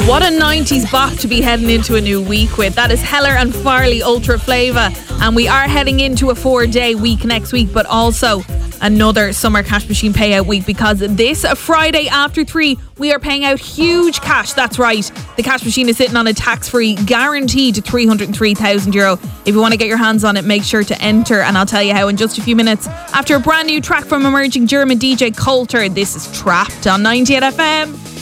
What a 90s bop to be heading into a new week with. That is Heller and Farley, Ultra Flava. And we are heading into a 4-day week next week, but also another Summer Cash Machine payout week, because this Friday after 3 we are paying out huge cash. That's right, the cash machine is sitting on a tax-free guaranteed €303,000. If you want to get your hands on it, make sure to enter, and I'll tell you how in just a few minutes after a brand new track from emerging German DJ Coulter. This is Trapped on 98 FM.